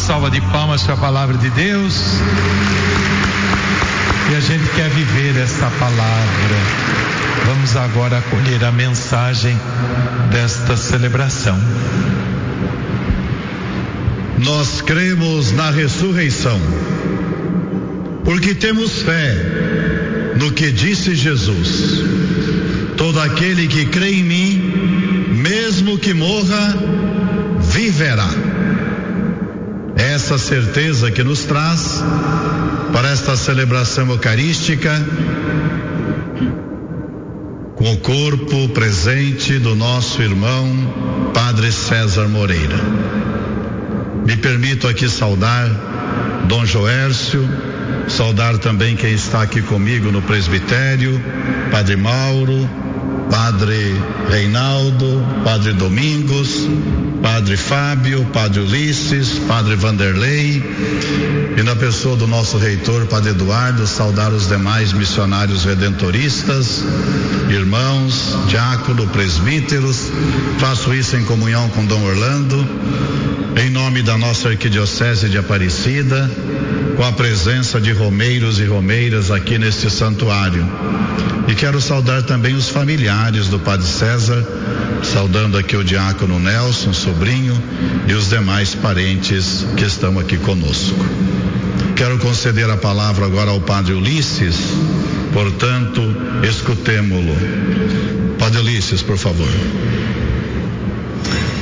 salva de palmas para a palavra de Deus. E a gente quer viver esta palavra. Vamos agora acolher a mensagem desta celebração. Nós cremos na ressurreição, porque temos fé no que disse Jesus: todo aquele que crê em mim, mesmo que morra, viverá. Essa certeza que nos traz para esta celebração eucarística, com o corpo presente do nosso irmão Padre César Moreira. Me permito aqui saudar Dom Joércio, saudar também quem está aqui comigo no presbitério, Padre Mauro, Padre Reinaldo, Padre Domingos, Padre Fábio, Padre Ulisses, Padre Vanderlei, e na pessoa do nosso reitor, Padre Eduardo, saudar os demais missionários redentoristas, irmãos, diácono, presbíteros. Faço isso em comunhão com Dom Orlando, em nome da nossa Arquidiocese de Aparecida, com a presença de romeiros e romeiras aqui neste santuário. E quero saudar também os familiares do Padre César, saudando aqui o diácono Nelson, sobrinho, e os demais parentes que estão aqui conosco. Quero conceder a palavra agora ao Padre Ulisses, portanto, escutemo-lo. Padre Ulisses, por favor.